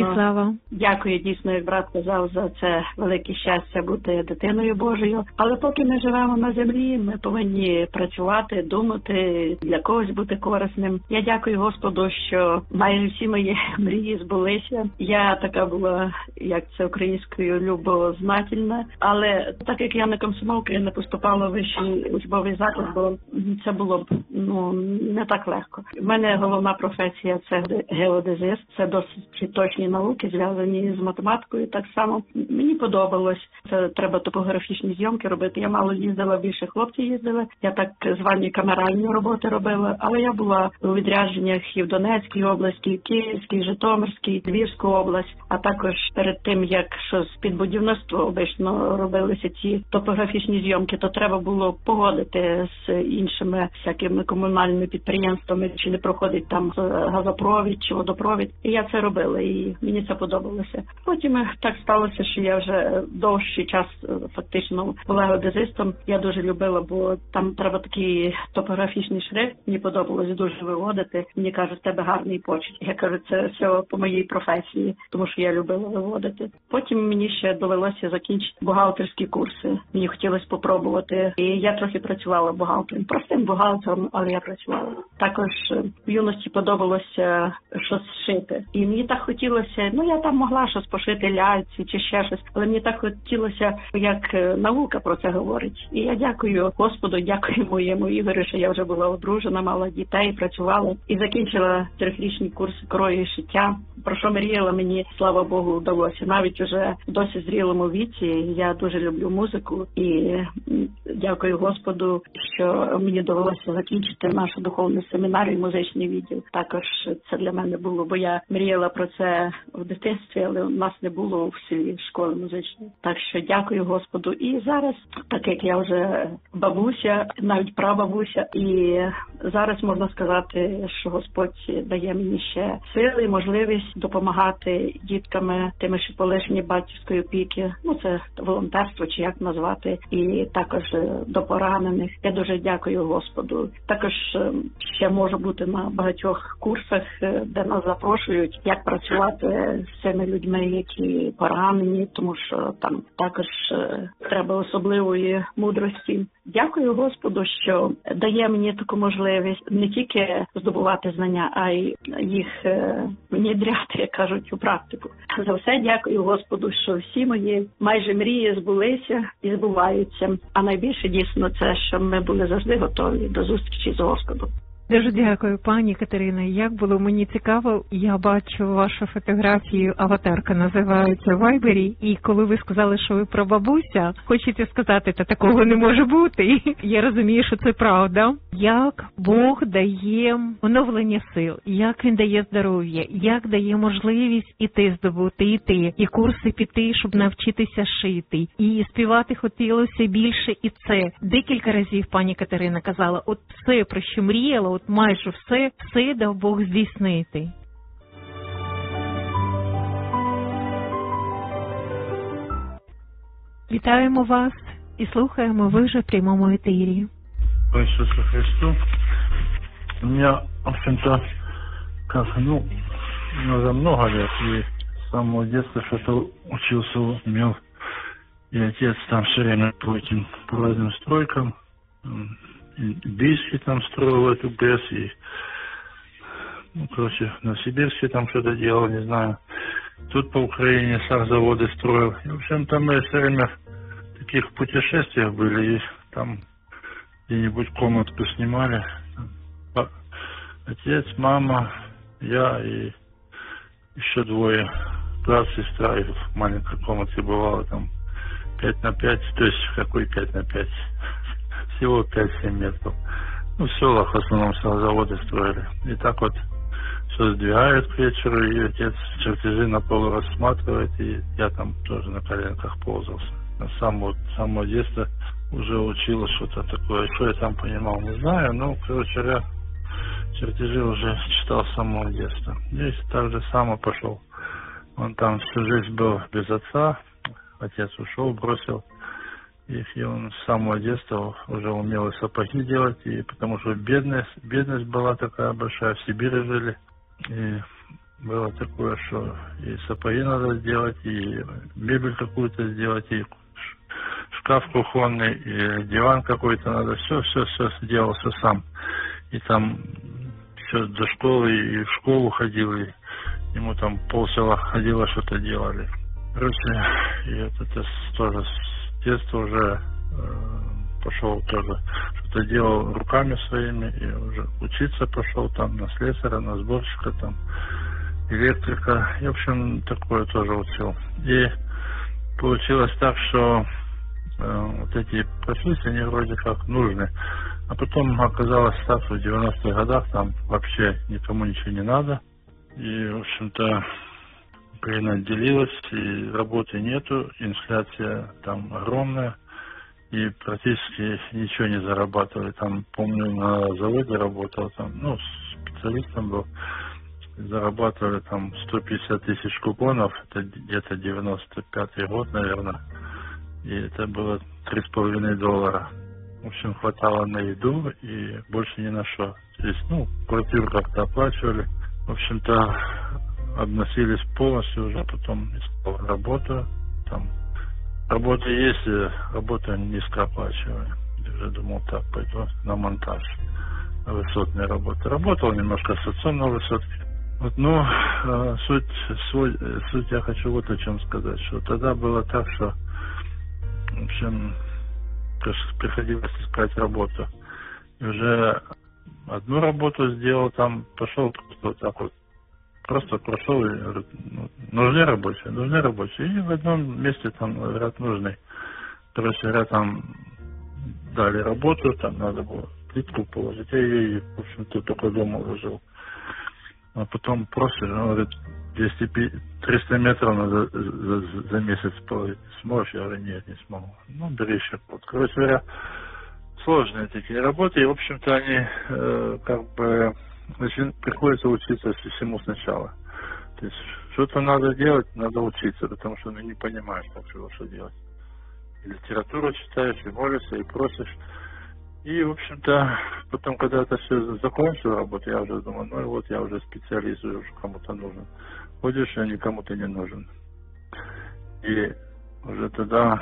слава. Дякую, дійсно, як брат казав, за це велике щастя бути дитиною Божою. Але поки ми живемо на землі, ми повинні працювати, думати, для когось бути корисним. Я дякую Господу, що майже всі мої мрії збулися. Я така була, як це українською, любознательна. Але так як я на комсомолку, я не поступала в вищий учбовий заклад, бо це було б не так легко. У мене головна професія – це геодезист. Це досить точні науки, зв'язані з математикою. Так само мені подобалось. Це треба топографічні зйомки робити. Я мало їздила, більше хлопці їздили. Я так звані камеральні роботи робила. Але я була у відрядженнях і в Донецькій області, і в Київській, Житомирській, Львівську область. А також перед тим, як щось під будівництво обично робилися ці топографічні зйомки, то треба було погодити з іншими всякими комунальними підприємствами, чи не проходить там газопровід чи водопровід. І я це робила, і мені це подобалося. Потім так сталося, що я вже довший час фактично була геодезистом. Я дуже любила, бо там треба такий топографічний шрифт. Мені подобалось дуже виводити. Мені кажуть, тебе гарний почерк. Я кажу, це все по моїй професії, тому що я любила виводити. Потім мені ще довелося закінчити бухгалтерські курси. Мені хотілося спробувати. І я трохи працювала бухгалтером. Простим бухгалтером, але я працювала. Також в юності подобалося щось шити. І мені так хотілося, я там могла щось пошити ляльці чи ще щось, але мені так хотілося, як наука про це говорить. І я дякую Господу, дякую моєму Ігорю, що я вже була одружена, мала дітей, працювала і закінчила 3-річний курс крою і шиття. Про що мріяла, мені, слава Богу, вдалося. Навіть уже в досить зрілому віці я дуже люблю музику і дякую Господу, що мені довелося закінчити нашу духовну семінарію, музичний відділ. Також це для мене було, бо я мріяла про це в дитинстві, але у нас не було в селі школи музичної. Так що дякую Господу. І зараз, так як я вже бабуся, навіть прабабуся, і зараз можна сказати, що Господь дає мені ще сили, можливість допомагати дітками тими, що полишені батьківської опіки. Це волонтерство, чи як назвати, і також до поранених. Я дуже дякую Господу. Також ще можу бути на багатьох курсах, де нас запрошують, як працювати з цими людьми, які поранені, тому що там також треба особливої мудрості. Дякую Господу, що дає мені таку можливість не тільки здобувати знання, а й їх внідряти, як кажуть, у практику. За все дякую Господу, що всі мої майже мрії збулися і збуваються. А найбільше дійсно це, що ми були завжди готові до зустрічі з Господом. Дуже дякую, пані Катерина. Як було мені цікаво, я бачу вашу фотографію, аватарка називається в Вайбері, і коли ви сказали, що ви прабабуся, хочеться сказати, та такого не може бути. Я розумію, що це правда. Як Бог дає оновлення сил, як Він дає здоров'я, як дає можливість іти здобути, і курси піти, щоб навчитися шити, і співати хотілося більше, і це. Декілька разів пані Катерина казала, от все, про що мріяла, майже все дав Бог здійснити. Вітаємо вас і слухаємо, ви вже в прямому етері. По Иисусу Христу. У меня, в общем-то, уже много лет, и с самого детства что-то учился, умел. И отец там все время по этим по разным стройкам, и Бийске там строил эту ГЭС, и, на Сибирске там что-то делал, не знаю. Тут по Украине сахзаводы строил. И, в общем-то, мы все время в таких путешествиях были, и там где-нибудь комнатку снимали. Отец, мама, я и еще двое. Брат, сестра, и в маленькой комнате бывало там 5×5, то есть какой 5×5? Всего 5-7 метров. В селах в основном заводы строили. И так вот все сдвигают к вечеру, и отец чертежи на полу рассматривает, и я там тоже на коленках ползался. С самого детства уже училась что-то такое. Что я там понимал, не знаю, но, короче говоря, чертежи уже читал с самого детства. Здесь так же само пошел. Он там всю жизнь был без отца, отец ушел, бросил их, и он с самого детства уже умел и сапоги делать, и потому что бедность была такая большая, в Сибири жили, и было такое, что и сапоги надо сделать, и мебель какую-то сделать, и шкаф кухонный, и диван какой-то надо. Все сделал, все сам. И там все до школы, и в школу ходил, и ему там полсела ходило, что-то делали. Короче, и это тоже с детства уже пошел тоже, что-то делал руками своими, и уже учиться пошел там на слесаря, на сборщика, там, электрика. И, в общем, такое тоже учил. И получилось так, что вот эти профессии, они вроде как нужны. А потом оказалось так, что в 90-х годах там вообще никому ничего не надо. И, в общем-то, Украина отделилась, и работы нету, инфляция там огромная, и практически ничего не зарабатывали. Там, помню, на заводе работал, там, ну, специалистом был, зарабатывали там 150 тысяч купонов, это где-то 95-й год, наверное, и это было $3,5. В общем, хватало на еду и больше ни на что. То есть, ну, квартиру как-то оплачивали. В общем-то, обносились полностью уже, потом искал работу. Там работа есть, работа низкооплачиваемая. Я уже думал, так, пойду на монтаж, на высотные работы. Работал немножко с отцом на высотке. Вот, но суть я хочу вот о чем сказать, что тогда было так, что, в общем, приходилось искать работу. И уже одну работу сделал, там пошел просто вот так вот, просто прошел и говорит, ну, нужны рабочие. И в одном месте там, говорят, нужный. Короче говоря, там дали работу, там надо было плитку положить. Я ее, в общем-то, только дома ложил. А потом просишь, он говорит, 300 метров надо за месяц положить. Сможешь? Я говорю, нет, не смогу. Ну, бери еще. Вот, короче говоря, сложные такие работы. И, в общем-то, они как бы приходится учиться всему сначала. То есть что-то надо делать, надо учиться, потому что не понимаешь, как что делать. И литературу читаешь, и молишься, и просишь. И, в общем-то, потом, когда это все закончил работу, я уже думаю, ну и вот я уже специалист, уже кому-то нужен. Ходишь, а никому ты не нужен. И уже тогда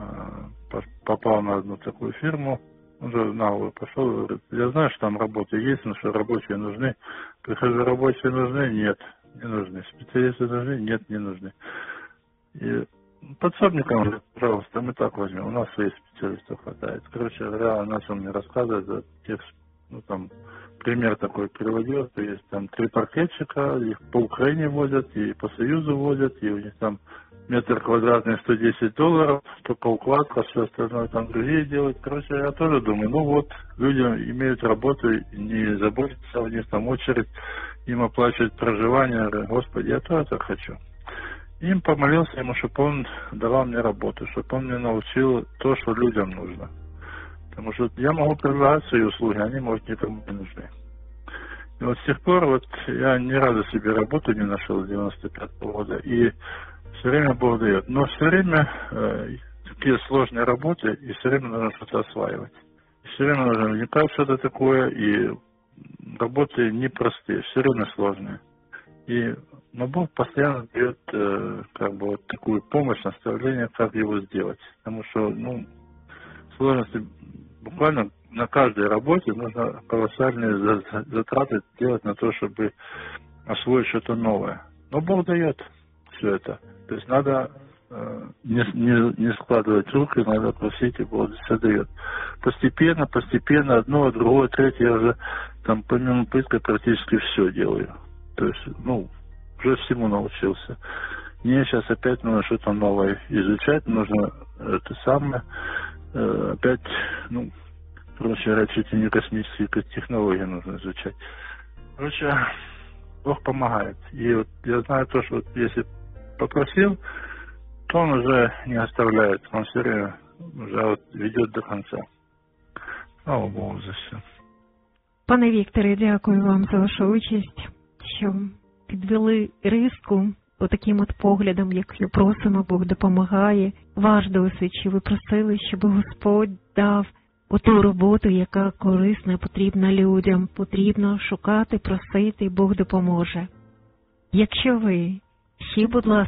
попал на одну такую фирму, уже на пошел, говорит, я знаю, что там работы есть, но что рабочие нужны. Прихожу, рабочие нужны? Нет, не нужны. Специалисты нужны? Нет, не нужны. И подсобникам говорит, пожалуйста, мы так возьмем, у нас своих специалистов хватает. Короче говоря, начал мне рассказывать за тех, ну там, пример такой приводил, то есть там 3 паркетчика, их по Украине возят, и по Союзу возят, и у них там метр квадратный $110, только укладка, все остальное там другие делают. Короче, я тоже думаю, ну вот, люди имеют работу, не заботятся, у них там очередь, им оплачивают проживание. Я говорю, Господи, я тоже так хочу. Им помолился ему, чтобы он давал мне работу, чтобы он мне научил то, что людям нужно. Потому что я могу предлагать свои услуги, они, может, никому не нужны. И вот с тех пор вот я ни разу себе работу не нашел с 95-го года. И все время Бог дает. Но все время такие сложные работы, и все время нужно что-то осваивать. И все время нужно вникать в что-то такое, и работы непростые, все время сложные. Но Бог постоянно дает как бы вот такую помощь, наставление, как его сделать. Потому что, ну, сложности буквально на каждой работе нужно колоссальные затраты делать на то, чтобы освоить что-то новое. Но Бог дает все это. То есть надо не складывать руки, надо просить, и Бог все дает. Постепенно, одно, другое, третье, я уже там помимо пытки практически все делаю. То есть, ну, уже всему научился. Мне сейчас опять нужно что-то новое изучать, нужно это самое, опять, ну, короче говоря, чуть ли не космические технологии нужно изучать. Короче, Бог помогает. И вот я знаю то, что вот если попросил, то он уже не оставляет, он все время уже вот ведет до конца. Слава Богу за все. Пане Вікторе, дякую вам за вашу участь, що підвели риску отаким от поглядом, як просимо, Бог допомагає. Ваш досвід, що ви просили, щоб Господь дав оту роботу, яка корисна, потрібна людям. Потрібно шукати, просити, Бог допоможе. Якщо ви ще, будь ласка,